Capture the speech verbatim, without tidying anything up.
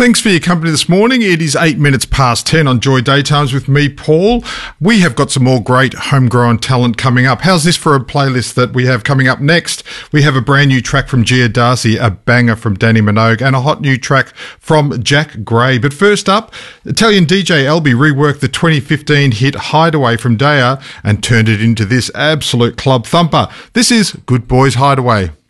Thanks for your company this morning. It is eight minutes past ten on Joy Daytimes with me, Paul. We have got some more great homegrown talent coming up. How's this for a playlist that we have coming up next? We have a brand new track from Gia Darcy, a banger from Danny Minogue, and a hot new track from Jack Gray. But first up, Italian D J Elby reworked the twenty fifteen hit Hideaway from Daya and turned it into this absolute club thumper. This is Good Boys Hideaway.